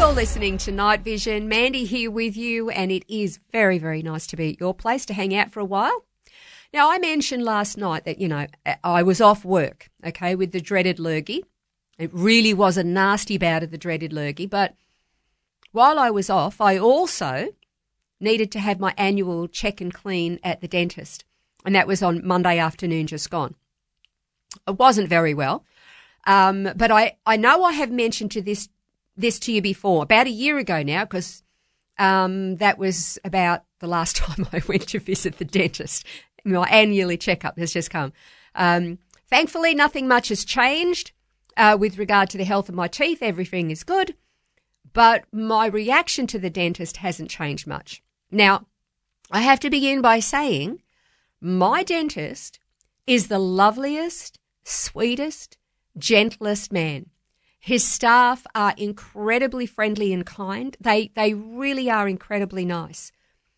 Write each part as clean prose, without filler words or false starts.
You're listening to Night Vision. Mandy here with you, and it is very, very nice to be at your place to hang out for a while. Now, I mentioned last night that, I was off work, okay, with the dreaded lurgy. It really was a nasty bout of the dreaded lurgy, but while I was off, I also needed to have my annual check and clean at the dentist, and that was on Monday afternoon just gone. It wasn't very well, but I know I have mentioned this to you before, about a year ago now, because that was about the last time I went to visit the dentist. My annually checkup has just come. Thankfully, nothing much has changed with regard to the health of my teeth. Everything is good, but my reaction to the dentist hasn't changed much. Now, I have to begin by saying my dentist is the loveliest, sweetest, gentlest man. His staff are incredibly friendly and kind. They really are incredibly nice.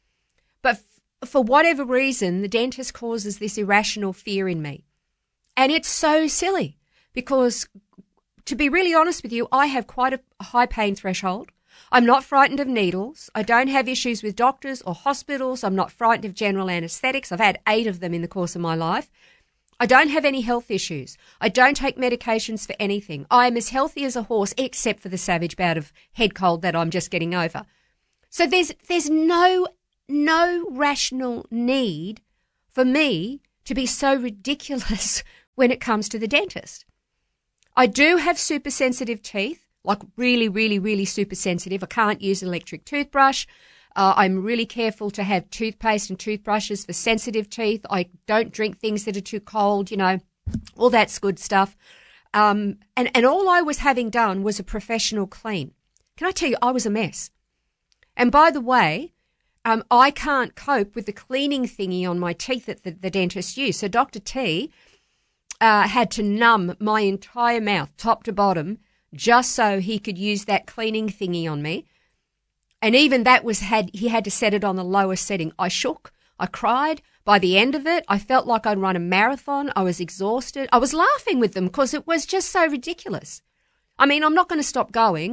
But for whatever reason, the dentist causes this irrational fear in me. And it's so silly because, to be really honest with you, I have quite a high pain threshold. I'm not frightened of needles. I don't have issues with doctors or hospitals. I'm not frightened of general anaesthetics. I've had 8 of them in the course of my life. I don't have any health issues. I don't take medications for anything. I am as healthy as a horse, except for the savage bout of head cold that I'm just getting over. So there's no rational need for me to be so ridiculous when it comes to the dentist. I do have super sensitive teeth, like really, really, really super sensitive. I can't use an electric toothbrush. I'm really careful to have toothpaste and toothbrushes for sensitive teeth. I don't drink things that are too cold, all that's good stuff. And all I was having done was a professional clean. Can I tell you, I was a mess. And by the way, I can't cope with the cleaning thingy on my teeth that the dentist used. So Dr. T had to numb my entire mouth, top to bottom, just so he could use that cleaning thingy on me. And even that he had to set it on the lowest setting. I shook. I cried. By the end of it, I felt like I'd run a marathon. I was exhausted. I was laughing with them because it was just so ridiculous. I mean, I'm not going to stop going.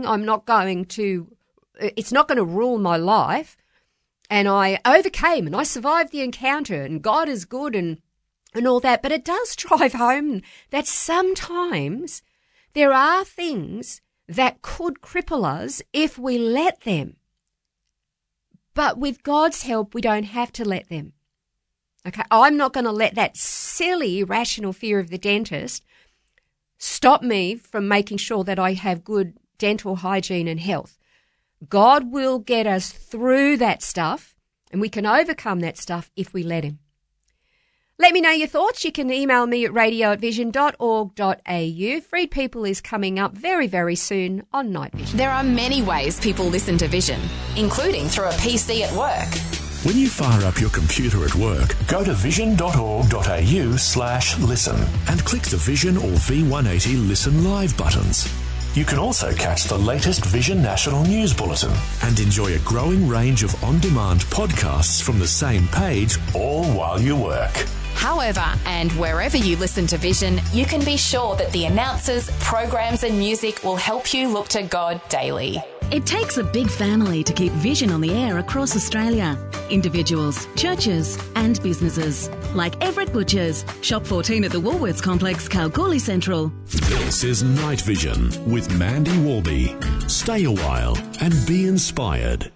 It's not going to rule my life. And I overcame and I survived the encounter, and God is good and all that. But it does drive home that sometimes there are things that could cripple us if we let them. But with God's help, we don't have to let them. Okay, I'm not going to let that silly, irrational fear of the dentist stop me from making sure that I have good dental hygiene and health. God will get us through that stuff, and we can overcome that stuff if we let him. Let me know your thoughts. You can email me at radio@vision.org.au. Freed People is coming up very, very soon on Night Vision. There are many ways people listen to Vision, including through a PC at work. When you fire up your computer at work, go to vision.org.au/listen and click the Vision or V180 Listen Live buttons. You can also catch the latest Vision National News Bulletin and enjoy a growing range of on-demand podcasts from the same page, all while you work. However, and wherever you listen to Vision, you can be sure that the announcers, programs and music will help you look to God daily. It takes a big family to keep Vision on the air across Australia. Individuals, churches and businesses. Like Everett Butchers, Shop 14 at the Woolworths Complex, Kalgoorlie Central. This is Night Vision with Mandy Warby. Stay a while and be inspired.